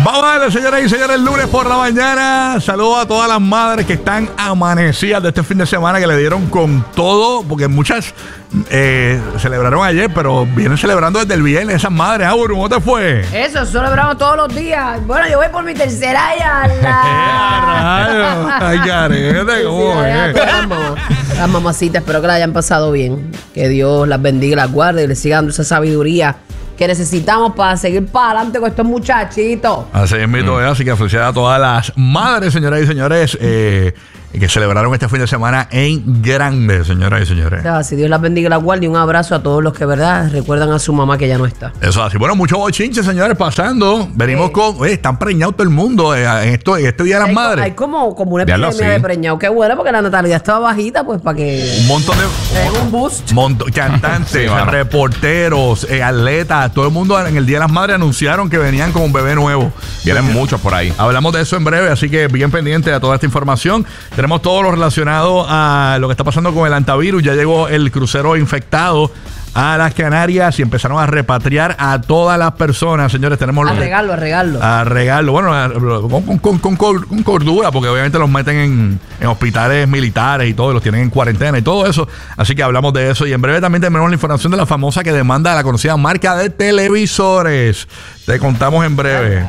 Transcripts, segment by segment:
Vamos a darle, señoras y señores, el lunes por la mañana. Saludos a todas las madres que están amanecidas de este fin de semana, que le dieron con todo, porque muchas celebraron ayer, pero vienen celebrando desde el viernes esas madres. Auru, ¿cómo te fue? Eso celebramos todos los días. Bueno, yo voy por mi tercera ya. Ay, carete, ¿cómo es? Las mamacitas, espero que la hayan pasado bien. Que Dios las bendiga, las guarde y les siga dando esa sabiduría que necesitamos para seguir para adelante con estos muchachitos. Así es, así que felicidades a todas las madres, señoras y señores, que celebraron este fin de semana en grande, señoras y señores. Si Dios las bendiga y las guarde, y un abrazo a todos los que, ¿verdad?, recuerdan a su mamá que ya no está. Eso así. Bueno, mucho bochinche, señores, pasando. Venimos con... están preñados todo el mundo en este Día de las Madres. Hay como una epidemia de preñado. Qué bueno, porque la natalidad estaba bajita, pues, para que... Un montón de... un boost. Cantantes, reporteros, atletas, todo el mundo en el Día de las Madres anunciaron que venían con un bebé nuevo. Vienen muchos por ahí. Hablamos de eso en breve, así que bien pendiente a toda esta información. Tenemos todo lo relacionado a lo que está pasando con el antivirus. Ya llegó el crucero infectado a las Canarias y empezaron a repatriar a todas las personas, señores. Tenemos a regarlo. Bueno, con cordura, porque obviamente los meten en hospitales militares y todo, y los tienen en cuarentena y todo eso. Así que hablamos de eso. Y en breve también tenemos la información de la famosa que demanda a la conocida marca de televisores. Te contamos en breve.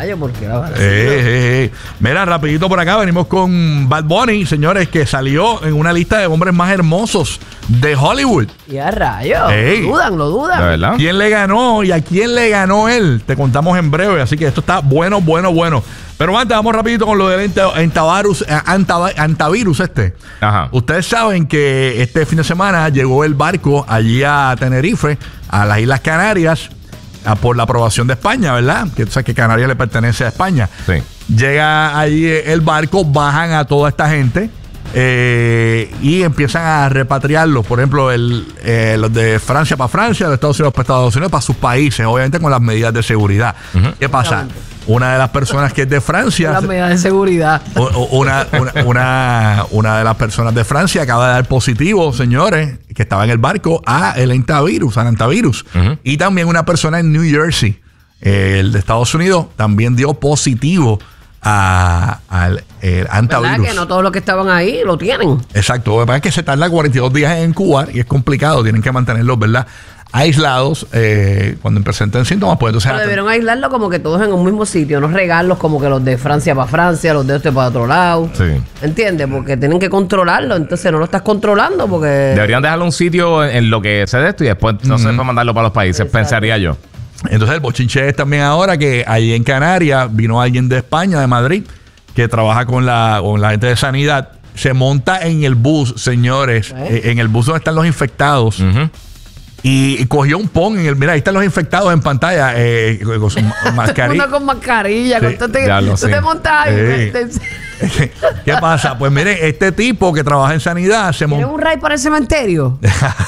Mira, rapidito por acá, venimos con Bad Bunny, señores, que salió en una lista de hombres más hermosos de Hollywood. Y a rayos. Lo dudan. ¿De verdad? ¿Quién le ganó y a quién le ganó él? Te contamos en breve, así que esto está bueno. Pero antes, vamos rapidito con lo del antivirus este. Ajá. Ustedes saben que este fin de semana llegó el barco allí a Tenerife, a las Islas Canarias, por la aprobación de España, ¿verdad? Que, o sea, que Canarias le pertenece a España. Sí. Llega allí el barco, bajan a toda esta gente y empiezan a repatriarlos. Por ejemplo, los de Francia para Francia, los Estados Unidos para Estados Unidos, para sus países, obviamente con las medidas de seguridad. ¿Qué pasa? Una de las personas que es de Francia... Las medidas de seguridad. Una de las personas de Francia acaba de dar positivo, señores, que estaba en el barco, al antivirus. Y también una persona en New Jersey, el de Estados Unidos, también dio positivo al antivirus. ¿Verdad que no todos los que estaban ahí lo tienen? Exacto. Lo que pasa es que se tarda 42 días en Cuba y es complicado. Tienen que mantenerlos, ¿verdad?, aislados cuando presenten síntomas. Pues entonces debieron aislarlo como que todos en un mismo sitio, no regarlos como que los de Francia para Francia, los de este para otro lado. Sí. ¿Entiendes? Porque tienen que controlarlo, entonces no lo estás controlando porque... Deberían dejarlo un sitio en lo que se de esto y después no sé, para mandarlo para los países. Exacto. Pensaría yo. Entonces el bochinche es también ahora que ahí en Canarias vino alguien de España, de Madrid, que trabaja con la gente de sanidad. Se monta en el bus, señores, en el bus donde están los infectados. Y cogió un pon en el... Mira, ahí están los infectados en pantalla con su mascarilla. Uno con mascarilla. Sí, tú te montas ahí. ¿Qué pasa? Pues mire, este tipo que trabaja en sanidad se montó... ¿Tiene un ray para el cementerio?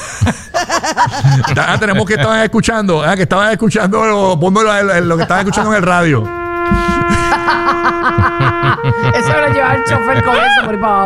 Tenemos que estaban escuchando. Que estaban escuchando pongo lo que estaban escuchando en el radio. Eso lo lleva el chofer con eso por ahí para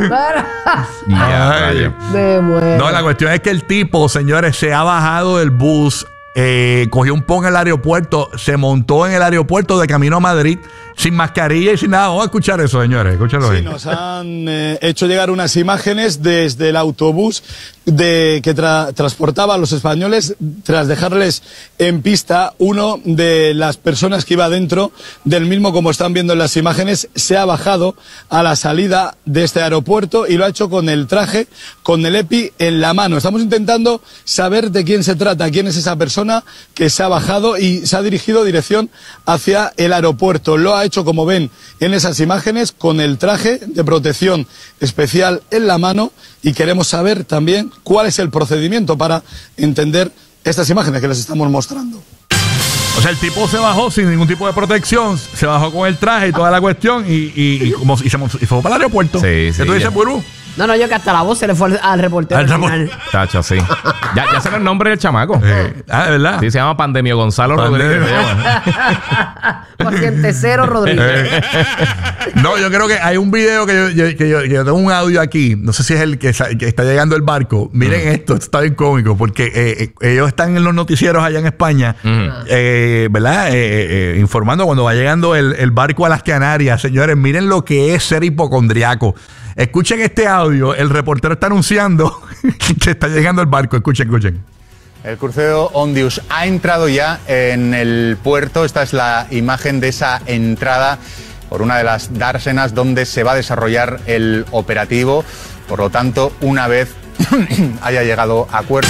abajo. No, la cuestión es que el tipo, señores, se ha bajado del bus, cogió un pon en el aeropuerto, se montó en el aeropuerto de camino a Madrid sin mascarilla y sin nada. Vamos a escuchar eso, señores. Escúchalo ahí. Sí, nos han hecho llegar unas imágenes desde el autobús que transportaba a los españoles tras dejarles en pista. Uno de las personas que iba dentro del mismo, como están viendo en las imágenes, se ha bajado a la salida de este aeropuerto y lo ha hecho con el traje, con el EPI en la mano. Estamos intentando saber de quién se trata, quién es esa persona que se ha bajado y se ha dirigido dirección hacia el aeropuerto. Lo ha hecho, como ven en esas imágenes, con el traje de protección especial en la mano, y queremos saber también cuál es el procedimiento para entender estas imágenes que les estamos mostrando. O sea, el tipo se bajó sin ningún tipo de protección, se bajó con el traje y toda la cuestión y fue para el aeropuerto. Sí, ¿Qué tú dices, Burú? No, yo que hasta la voz se le fue al reportero. Tacho, sí. Ya sé el nombre del chamaco. ¿De verdad? Sí, se llama Pandemio Gonzalo Rodríguez. paciente cero, Rodríguez. No, yo creo que hay un video que yo tengo un audio aquí. No sé si es el que está llegando el barco. Miren esto está bien cómico porque ellos están en los noticieros allá en España, ¿verdad? Informando cuando va llegando el barco a las Canarias. Señores, miren lo que es ser hipocondriaco. Escuchen este audio. El reportero está anunciando que está llegando el barco. Escuchen. El crucero Ondius ha entrado ya en el puerto. Esta es la imagen de esa entrada por una de las dársenas donde se va a desarrollar el operativo. Por lo tanto, una vez haya llegado a puerto...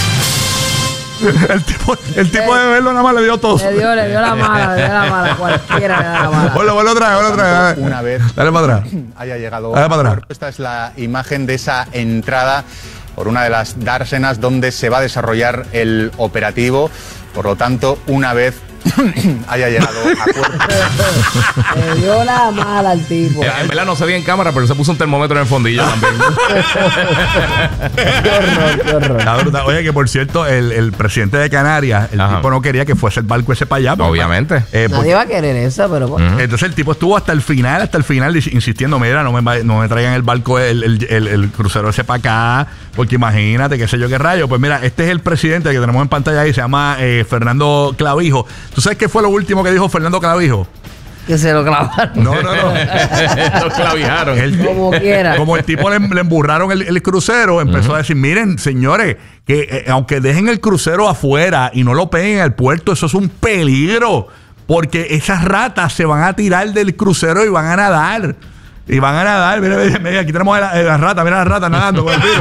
El tipo de verlo nada más le dio tos. Le dio la mala, cualquiera le da la mala. Vuelvo otra vez. Una vez dale para atrás. Haya llegado dale para atrás. Esta es la imagen de esa entrada por una de las dársenas donde se va a desarrollar el operativo. Por lo tanto, una vez haya llegado a puerto. Le dio la mala al tipo. En verdad no se veía en cámara, pero se puso un termómetro en el fondillo también. Qué horror. Oye, que por cierto, el presidente de Canarias, el tipo no quería que fuese el barco ese para allá. Obviamente. Nadie va a querer eso, pero... Entonces el tipo estuvo hasta el final insistiendo, mira, no me traigan el barco, el crucero ese para acá, porque imagínate, qué sé yo qué rayo. Pues mira, este es el presidente que tenemos en pantalla ahí, se llama Fernando Clavijo. ¿Tú sabes qué fue lo último que dijo Fernando Clavijo? Que se lo clavaron. No. Lo clavijaron. Como quiera. Como el tipo le emburraron el crucero, empezó a decir, miren, señores, que aunque dejen el crucero afuera y no lo peguen al puerto, eso es un peligro. Porque esas ratas se van a tirar del crucero y van a nadar. Mira, aquí tenemos la rata, mira la rata nadando con el tiro.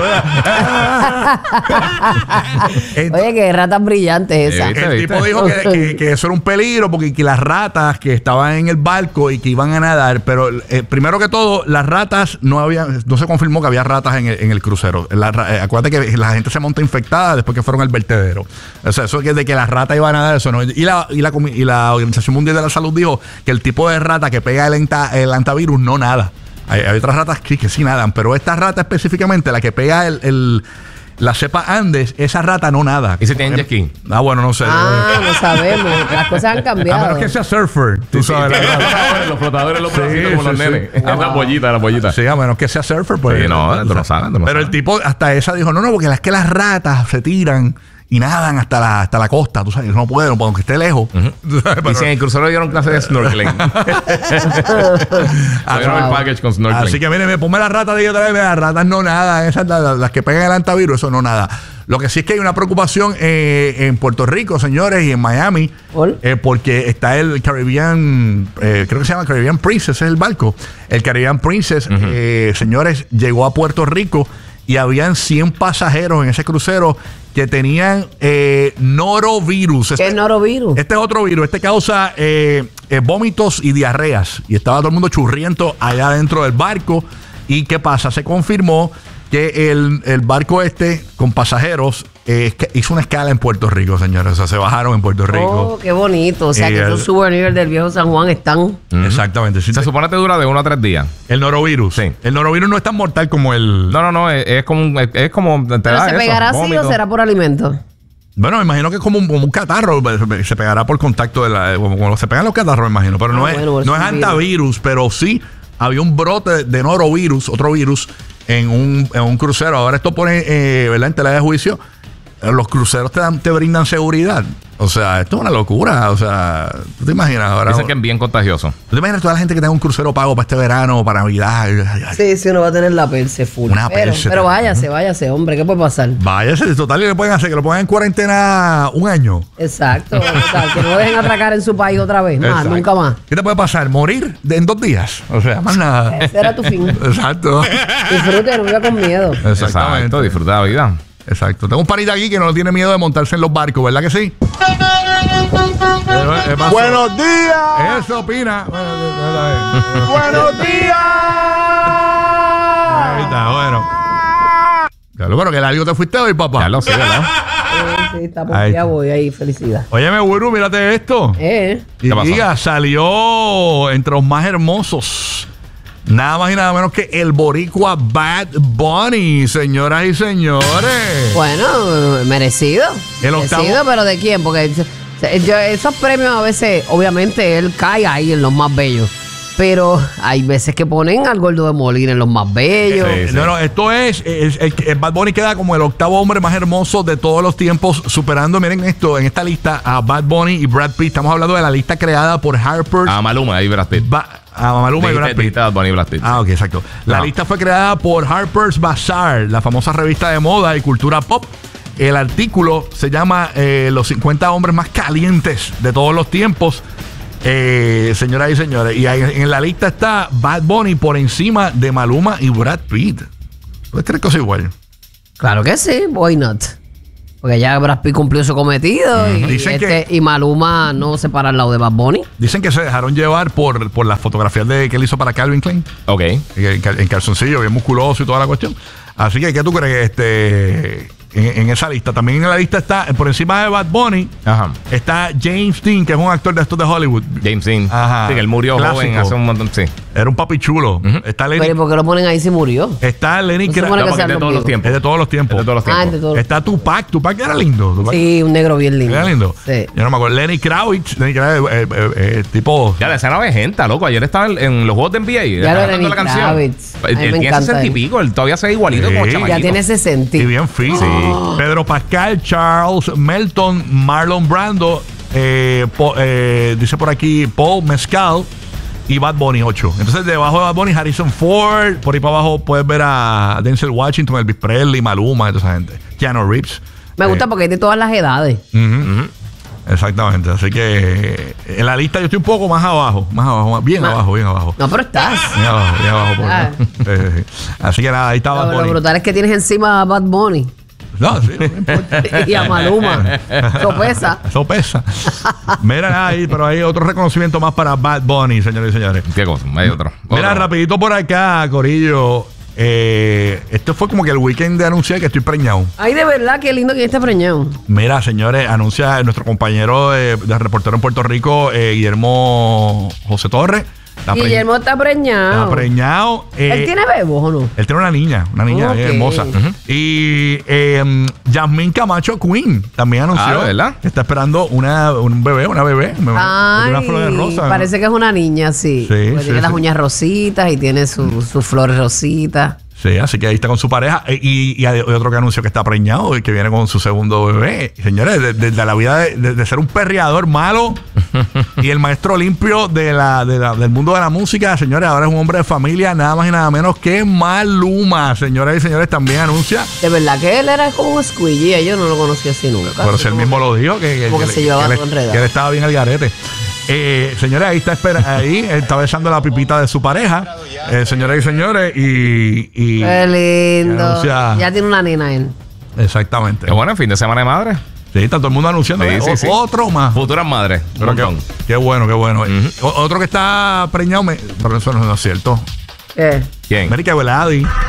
Oye, qué ratas brillantes esa. El tipo dijo que eso era un peligro porque que las ratas que estaban en el barco y que iban a nadar, pero primero que todo, las ratas no se confirmó que había ratas en el crucero. Acuérdate que la gente se monta infectada después que fueron al vertedero. O sea, eso de que las ratas iban a nadar, eso no. Y la Organización Mundial de la Salud dijo que el tipo de rata que pega el antivirus no nada. Hay otras ratas que sí nadan, pero esta rata específicamente, la que pega la cepa Andes, esa rata no nada. ¿Y si tienen jet ski? Bueno, no sé. No sabemos. Las cosas han cambiado. A menos que sea surfer. Tú sabes. Los flotadores, los bracitos como los nenes. Las bollitas. Sí, a menos que sea surfer, pues. Sí, no lo saben. Pero el tipo hasta esa dijo, no, porque es que las ratas se tiran y nadan hasta la costa, tú sabes, no pueden, aunque esté lejos. Y si en el crucero dieron clase de snorkeling. Dieron el package con snorkeling. Así que miren, ponme las ratas de otra vez, las ratas no nadan, esas las que pegan el antivirus, eso no nada. Lo que sí es que hay una preocupación en Puerto Rico, señores, y en Miami, porque está el Caribbean, creo que se llama Caribbean Princess, es el barco. El Caribbean Princess, señores, llegó a Puerto Rico y habían 100 pasajeros en ese crucero que tenían norovirus. ¿Qué es norovirus? Este es otro virus. Este causa vómitos y diarreas. Y estaba todo el mundo churriento allá dentro del barco. ¿Y qué pasa? Se confirmó que el barco con pasajeros hizo una escala en Puerto Rico, señores. O sea, se bajaron en Puerto Rico. Oh, qué bonito. O sea, que esos souvenirs del viejo San Juan están... Exactamente. Se supone que dura de 1 a 3 días. El norovirus. Sí. El norovirus no es tan mortal como el... No. Es como... ¿Pero se pegará así o será por alimento? Bueno, me imagino que es como un catarro. Se pegará por contacto como se pegan los catarros, me imagino. Pero no es antivirus, pero sí había un brote de norovirus, otro virus, en un crucero. Ahora esto pone, ¿verdad?, en tela de juicio. Los cruceros te brindan seguridad. O sea, esto es una locura. O sea, ¿tú te imaginas ahora? Dicen que es bien contagioso. ¿Tú te imaginas toda la gente que tenga un crucero pago para este verano, para Navidad? Sí, uno va a tener la perse full. Pero váyase, hombre, ¿qué puede pasar? Váyase, total, y le pueden hacer que lo pongan en cuarentena un año. Exacto. Que no lo dejen atracar en su país otra vez. Más, nunca más. ¿Qué te puede pasar? ¿Morir en 2 días? O sea, más nada. Ese era tu fin. Exacto. Disfrute, no viva con miedo. Exacto, disfruta la vida. Exacto. Tengo un panita aquí que no tiene miedo de montarse en los barcos, ¿verdad que sí? ¡Buenos días! Eso opina. ¡Buenos días! Ahí está, bueno. Bueno, que largo te fuiste hoy, papá. Ya lo sé, ¿verdad? Sí, está porque ya voy ahí, felicidad. Óyeme, Guru, mírate esto. ¿Qué pasó? Salió entre los más hermosos. Nada más y nada menos que el boricua Bad Bunny, señoras y señores. Bueno, merecido. El octavo. Merecido, pero ¿de quién? Porque Esos premios a veces, obviamente, él cae ahí en los más bellos. Pero hay veces que ponen al Gordo de Molina en los más bellos. Sí, sí. No, esto es Bad Bunny queda como el octavo hombre más hermoso de todos los tiempos, superando, miren esto, en esta lista a Bad Bunny y Brad Pitt. Estamos hablando de la lista creada por Harper's. A Maluma y Brad Pitt. A Maluma y Brad Pitt. Bad Bunny y Brad Pitt. Ah, ok, exacto. La lista fue creada por Harper's Bazaar, la famosa revista de moda y cultura pop. El artículo se llama Los 50 hombres más calientes de todos los tiempos. Señoras y señores, y ahí en la lista está Bad Bunny por encima de Maluma y Brad Pitt. ¿Puedes creer que es igual? Claro que sí, why not? Porque ya Brad Pitt cumplió su cometido y Maluma no se para al lado de Bad Bunny. Dicen que se dejaron llevar por las fotografías que él hizo para Calvin Klein. Ok. En calzoncillo, bien musculoso y toda la cuestión. Así que, ¿qué tú crees en esa lista? También en la lista está, por encima de Bad Bunny, está James Dean, que es un actor de estos de Hollywood. James Dean. Ajá. Sí, que él murió Clásico. joven hace un montón. Sí. Era un papi chulo. Está Lenny. Pero ¿por qué lo ponen ahí si murió? Está Lenny No se supone que Kravitz. sea de lo todos los mismo. tiempos. Es de todos los tiempos. De todos los Ah, tiempos. de todo. Está Tupac. Tupac era lindo. Tupac Sí, un negro bien lindo. era lindo. Sí. Yo no me acuerdo. Lenny Kravitz. tipo. Ya, la escena vejenta, loco. Ayer estaba en los juegos de NBA. Ya estaba lo cantando Lenny la canción. Kravitz. A mí Él me tiene encanta 60 y él. pico. Él todavía se ve igualito Sí. como Ya chamaquito. Ya tiene 60. Y bien fit. Pedro Pascal, Charles Melton, Marlon Brando, dice por aquí Paul Mescal y Bad Bunny 8. Entonces debajo de Bad Bunny Harrison Ford, por ahí para abajo puedes ver a Denzel Washington, Elvis Presley, Maluma, toda esa gente. Keanu Reeves. Me gusta porque es de todas las edades. Exactamente. Así que en la lista yo estoy un poco más abajo, bien abajo. No, pero estás. Bien abajo. Ah. Así que nada, ahí está Bad Lo Bunny. brutal es que tienes encima a Bad Bunny No, sí, no me importa. y a Maluma. Eso pesa. Eso pesa. Mira ahí, pero hay otro reconocimiento más para Bad Bunny, señores y señores. ¿Qué cosa? Hay otro. Mira, rapidito por acá, Corillo. Esto fue como que el weekend de anunciar que estoy preñado. Ay, de verdad, qué lindo que esté preñado. Mira, señores, anuncia nuestro compañero de reportero en Puerto Rico, Guillermo José Torres. Guillermo está preñado. Está preñado. ¿Él tiene bebos o no? Él tiene una niña Ok. hermosa. Y Yasmín Camacho Queen también anunció ¿verdad? que está esperando un bebé, una Ay, una flor de rosa. parece que es una niña, sí. Sí, Porque sí, tiene las sí. uñas rositas y tiene sus flores rositas. Sí, así que ahí está con su pareja. Y hay otro que anunció que está preñado y que viene con su segundo bebé. Y señores, de la vida de ser un perreador malo y el maestro limpio del mundo de la música, señores, ahora es un hombre de familia, nada más y nada menos que Maluma. Señoras y señores, también anuncia. De verdad que él era como un squeegee. Yo no lo conocí así nunca. Pero si él mismo lo dijo, que Como que se llevaba todo enredado. que él estaba bien al garete. Señores, ahí está besando la pipita de su pareja. Señoras y señores, y Qué lindo. anuncia- Ya tiene una nena él. Exactamente. Qué bueno, fin de semana de madre. Sí, está todo el mundo anunciando. Sí. Otro más. Futuras madres. Pero qué bueno, qué bueno. Otro que está preñado, pero eso no es cierto. ¿Qué? ¿Quién? América Veladi.